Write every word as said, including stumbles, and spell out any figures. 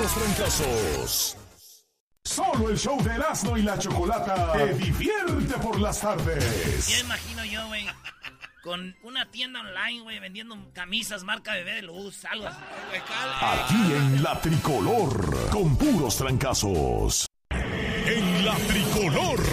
puros trancazos. Solo el show de Erasmo y la Chocolata te divierte por las tardes. Ya imagino yo, güey, con una tienda online, güey, vendiendo camisas marca Bebé de Luz, algo así. Aquí en La Tricolor, con puros trancazos. En La Tricolor.